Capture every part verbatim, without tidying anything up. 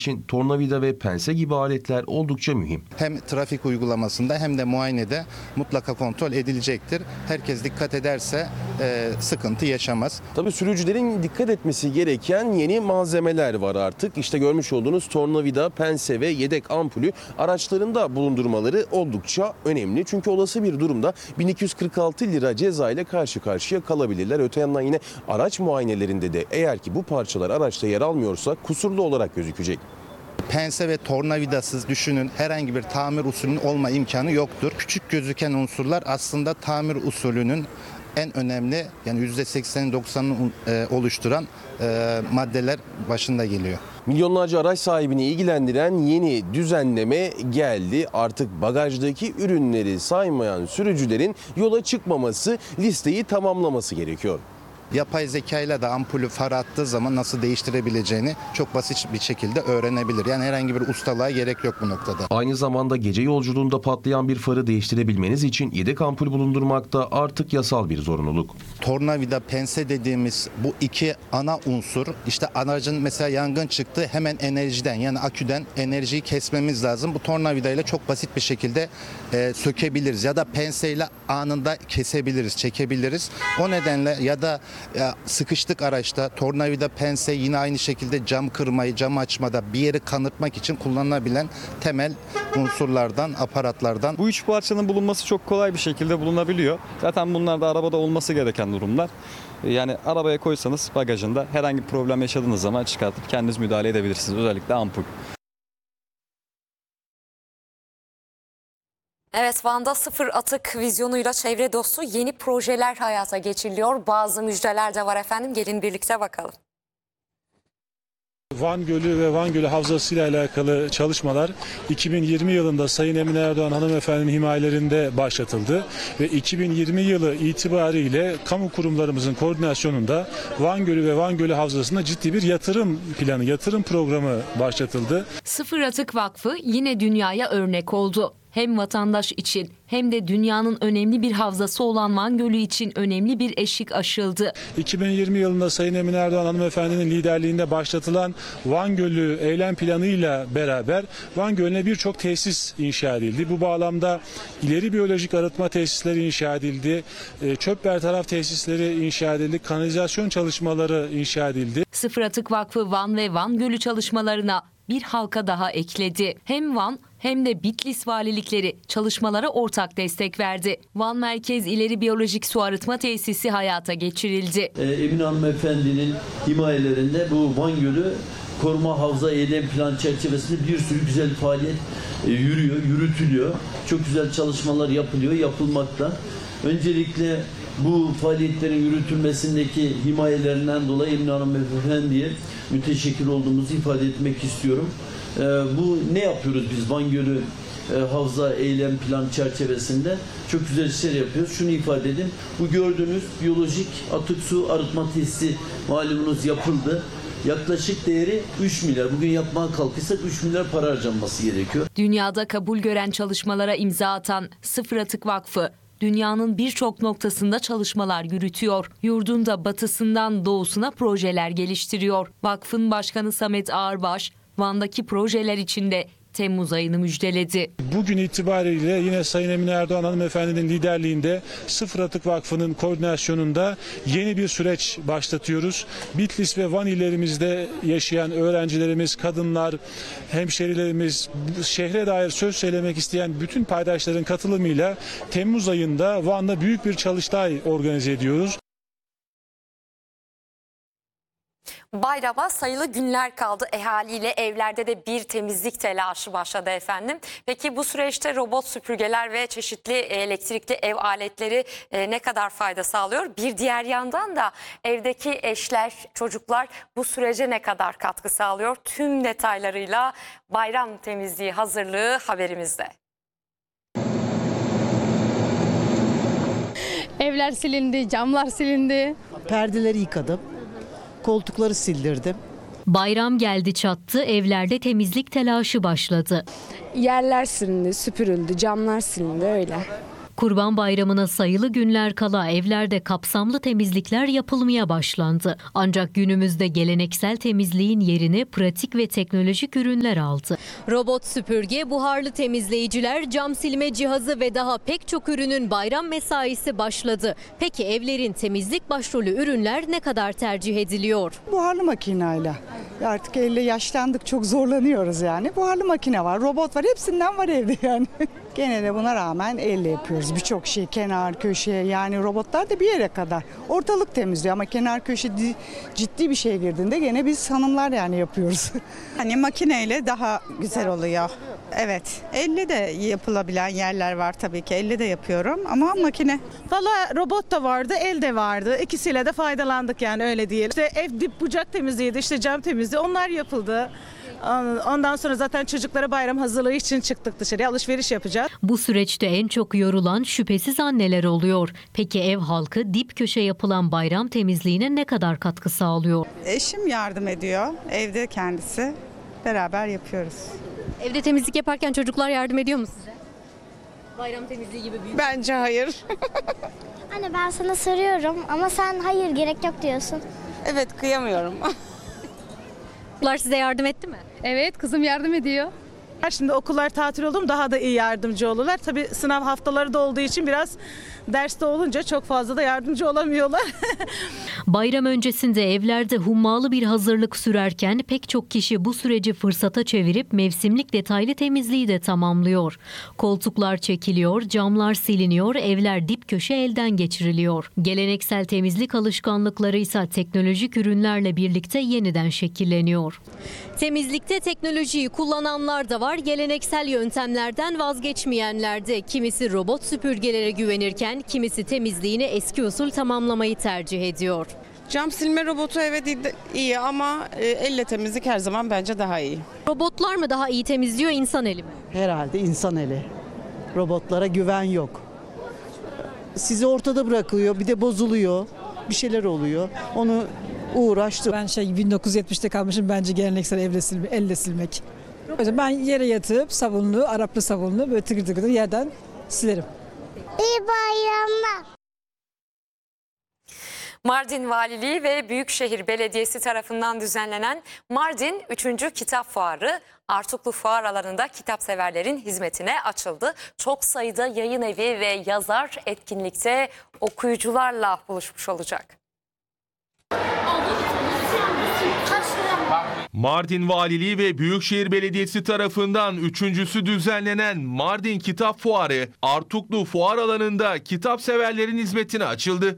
için tornavida ve pense gibi aletler oldukça mühim. Hem trafik uygulamasında hem de muayenede mutlaka kontrol edilecektir. Herkes dikkat ederse e, sıkıntı yaşamaz. Tabii sürücülerin dikkat etmesi gereken yeni malzemeler var artık. İşte görmüş olduğunuz tornavida, pense ve yedek ampulü araçlarında bulundurmaları oldukça önemli. Çünkü olası bir durumda bin iki yüz kırk altı lira ceza ile karşı karşıya kalabilirler. Öte yandan yine araç muayenelerinde de eğer ki bu parçalar araçta yer almıyorsa kusurlu olarak gözükecek. Pense ve tornavidasız düşünün, herhangi bir tamir usulünün olma imkanı yoktur. Küçük gözüken unsurlar aslında tamir usulünün en önemli, yani yüzde seksen doksanını oluşturan e, maddeler başında geliyor. Milyonlarca araç sahibini ilgilendiren yeni düzenleme geldi. Artık bagajdaki ürünleri saymayan sürücülerin yola çıkmaması, listeyi tamamlaması gerekiyor. Yapay zekayla da ampulü far attığı zaman nasıl değiştirebileceğini çok basit bir şekilde öğrenebilir. Yani herhangi bir ustalığa gerek yok bu noktada. Aynı zamanda gece yolculuğunda patlayan bir farı değiştirebilmeniz için yedek ampul bulundurmak da artık yasal bir zorunluluk. Tornavida, pense dediğimiz bu iki ana unsur, işte aracın mesela yangın çıktı, hemen enerjiden, yani aküden enerjiyi kesmemiz lazım. Bu tornavida ile çok basit bir şekilde e, sökebiliriz ya da pense ile anında kesebiliriz, çekebiliriz. O nedenle ya da ya sıkıştık araçta, tornavida, pense yine aynı şekilde cam kırmayı, cam açmada bir yeri kanırtmak için kullanılabilen temel unsurlardan, aparatlardan. Bu üç parçanın bulunması çok kolay bir şekilde bulunabiliyor. Zaten bunlar da arabada olması gereken durumlar. Yani arabaya koysanız bagajında herhangi bir problem yaşadığınız zaman çıkartıp kendiniz müdahale edebilirsiniz. Özellikle ampul. Evet, Van'da sıfır atık vizyonuyla çevre dostu yeni projeler hayata geçiriliyor. Bazı müjdeler de var efendim. Gelin birlikte bakalım. Van Gölü ve Van Gölü Havzası ile alakalı çalışmalar iki bin yirmi yılında Sayın Emine Erdoğan hanımefendinin himayelerinde başlatıldı ve iki bin yirmi yılı itibariyle kamu kurumlarımızın koordinasyonunda Van Gölü ve Van Gölü Havzası'nda ciddi bir yatırım planı, yatırım programı başlatıldı. Sıfır Atık Vakfı yine dünyaya örnek oldu. Hem vatandaş için hem de dünyanın önemli bir havzası olan Van Gölü için önemli bir eşik aşıldı. iki bin yirmi yılında Sayın Emine Erdoğan hanımefendinin liderliğinde başlatılan Van Gölü eylem planıyla beraber Van Gölü'ne birçok tesis inşa edildi. Bu bağlamda ileri biyolojik arıtma tesisleri inşa edildi, çöp bertaraf tesisleri inşa edildi, kanalizasyon çalışmaları inşa edildi. Sıfır Atık Vakfı Van ve Van Gölü çalışmalarına bir halka daha ekledi. Hem Van hem de Bitlis valilikleri çalışmalara ortak destek verdi. Van Merkez İleri Biyolojik Su Arıtma Tesisi hayata geçirildi. Ee, Emine Hanımefendi'nin himayelerinde bu Van Gölü koruma havza eylem plan çerçevesinde bir sürü güzel faaliyet e, yürüyor, yürütülüyor. Çok güzel çalışmalar yapılıyor, yapılmakta. Öncelikle bu faaliyetlerin yürütülmesindeki himayelerinden dolayı Emine Hanımefendi'ye müteşekkir olduğumuzu ifade etmek istiyorum. Ee, bu ne yapıyoruz biz Van Gölü e, Havza Eylem Plan çerçevesinde? Çok güzel işler yapıyoruz. Şunu ifade edeyim. Bu gördüğünüz biyolojik atık su arıtma tesisi malumunuz yapıldı. Yaklaşık değeri üç milyar. Bugün yapmaya kalkırsak üç milyar para harcanması gerekiyor. Dünyada kabul gören çalışmalara imza atan Sıfır Atık Vakfı dünyanın birçok noktasında çalışmalar yürütüyor. Yurdun da batısından doğusuna projeler geliştiriyor. Vakfın Başkanı Samet Ağırbaş, Van'daki projeler içinde Temmuz ayını müjdeledi. Bugün itibariyle yine Sayın Emine Erdoğan hanımefendinin liderliğinde Sıfır Atık Vakfı'nın koordinasyonunda yeni bir süreç başlatıyoruz. Bitlis ve Van illerimizde yaşayan öğrencilerimiz, kadınlar, hemşerilerimiz, şehre dair söz söylemek isteyen bütün paydaşların katılımıyla Temmuz ayında Van'da büyük bir çalıştay organize ediyoruz. Bayrama sayılı günler kaldı. Ehaliyle evlerde de bir temizlik telaşı başladı efendim. Peki bu süreçte robot süpürgeler ve çeşitli elektrikli ev aletleri ne kadar fayda sağlıyor? Bir diğer yandan da evdeki eşler, çocuklar bu sürece ne kadar katkı sağlıyor? Tüm detaylarıyla bayram temizliği hazırlığı haberimizde. Evler silindi, camlar silindi. Perdeleri yıkadım. Koltukları sildirdim. Bayram geldi çattı, evlerde temizlik telaşı başladı. Yerler silindi, süpürüldü, camlar silindi öyle. Kurban Bayramı'na sayılı günler kala evlerde kapsamlı temizlikler yapılmaya başlandı. Ancak günümüzde geleneksel temizliğin yerini pratik ve teknolojik ürünler aldı. Robot süpürge, buharlı temizleyiciler, cam silme cihazı ve daha pek çok ürünün bayram mesaisi başladı. Peki evlerin temizlik başrolü ürünler ne kadar tercih ediliyor? Buharlı makineyle. Artık elle yaşlandık, çok zorlanıyoruz yani. Buharlı makine var, robot var, hepsinden var evde yani. Gene de buna rağmen elle yapıyoruz birçok şey, kenar köşe, yani robotlar da bir yere kadar ortalık temizliyor ama kenar köşe ciddi bir şey girdiğinde gene biz hanımlar yani yapıyoruz. Hani makineyle daha güzel oluyor. Evet, elle de yapılabilen yerler var tabii ki, elle de yapıyorum ama makine. Valla robot da vardı, el de vardı. İkisiyle de faydalandık yani, öyle diyelim. İşte ev dip bucak temizliğiydi, işte cam temizliği, onlar yapıldı. Ondan sonra zaten çocuklara bayram hazırlığı için çıktık dışarıya, alışveriş yapacağız. Bu süreçte en çok yorulan şüphesiz anneler oluyor. Peki ev halkı dip köşe yapılan bayram temizliğine ne kadar katkı sağlıyor? Eşim yardım ediyor, evde kendisi. Beraber yapıyoruz. Evde temizlik yaparken çocuklar yardım ediyor mu size? Bayram temizliği gibi büyük. Bence hayır. Anne ben sana soruyorum ama sen hayır gerek yok diyorsun. Evet, kıyamıyorum. Çocuklar size yardım etti mi? Evet, kızım yardım ediyor. Şimdi okullar tatil oldu mu daha da iyi yardımcı olurlar. Tabii sınav haftaları da olduğu için biraz derste olunca çok fazla da yardımcı olamıyorlar. Bayram öncesinde evlerde hummalı bir hazırlık sürerken pek çok kişi bu süreci fırsata çevirip mevsimlik detaylı temizliği de tamamlıyor. Koltuklar çekiliyor, camlar siliniyor, evler dip köşe elden geçiriliyor. Geleneksel temizlik alışkanlıkları ise teknolojik ürünlerle birlikte yeniden şekilleniyor. Temizlikte teknolojiyi kullananlar da var, geleneksel yöntemlerden vazgeçmeyenler de. Kimisi robot süpürgelere güvenirken kimisi temizliğini eski usul tamamlamayı tercih ediyor. Cam silme robotu evet iyi ama elle temizlik her zaman bence daha iyi. Robotlar mı daha iyi temizliyor, insan eli mi? Herhalde insan eli. Robotlara güven yok. Sizi ortada bırakıyor, bir de bozuluyor. Bir şeyler oluyor. Onu uğraştı. Ben şey bin dokuz yüz yetmişte kalmışım, bence geleneksel elle silmek, elle silmek. Ben yere yatıp sabunlu, Araplı sabunlu böyle tıkır tıkır yerden silerim. İyi bayramlar. Mardin Valiliği ve Büyükşehir Belediyesi tarafından düzenlenen Mardin üçüncü Kitap Fuarı Artuklu Fuar alanında kitapseverlerin hizmetine açıldı. Çok sayıda yayın evi ve yazar etkinlikte okuyucularla buluşmuş olacak. Mardin Valiliği ve Büyükşehir Belediyesi tarafından üçüncüsü düzenlenen Mardin Kitap Fuarı Artuklu Fuar alanında kitapseverlerin hizmetine açıldı.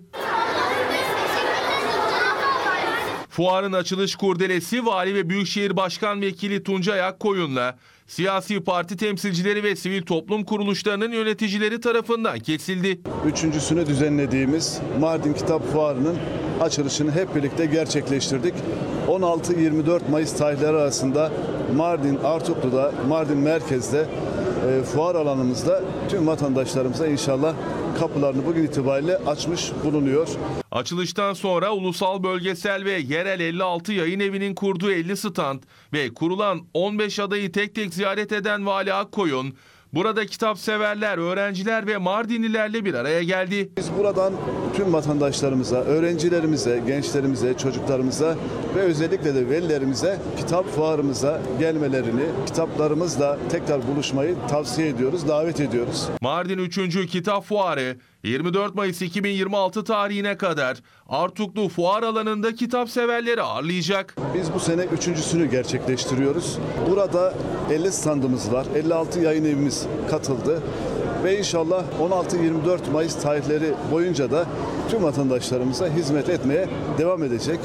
Fuarın açılış kurdelesi Vali ve Büyükşehir Başkan Vekili Tuncay Akkoyun'la siyasi parti temsilcileri ve sivil toplum kuruluşlarının yöneticileri tarafından kesildi. Üçüncüsünü düzenlediğimiz Mardin Kitap Fuarı'nın açılışını hep birlikte gerçekleştirdik. on altı yirmi dört Mayıs tarihleri arasında Mardin Artuklu'da, Mardin merkezde, e, fuar alanımızda tüm vatandaşlarımıza inşallah kapılarını bugün itibariyle açmış bulunuyor. Açılıştan sonra ulusal, bölgesel ve yerel elli altı yayın evinin kurduğu elli stand ve kurulan on beş adayı tek tek ziyaret eden Vali Akkoyun, burada kitapseverler, öğrenciler ve Mardinlilerle bir araya geldi. Biz buradan tüm vatandaşlarımıza, öğrencilerimize, gençlerimize, çocuklarımıza ve özellikle de velilerimize kitap fuarımıza gelmelerini, kitaplarımızla tekrar buluşmayı tavsiye ediyoruz, davet ediyoruz. Mardin üçüncü Kitap Fuarı yirmi dört Mayıs iki bin yirmi altı tarihine kadar Artuklu Fuar alanında kitapseverleri ağırlayacak. Biz bu sene üçüncüsünü gerçekleştiriyoruz. Burada elli standımız var, elli altı yayın evimiz katıldı ve inşallah on altı yirmi dört Mayıs tarihleri boyunca da tüm vatandaşlarımıza hizmet etmeye devam edecek.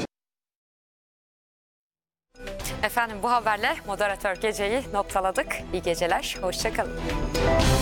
Efendim bu haberle moderatör geceyi noktaladık. İyi geceler, hoşça kalın.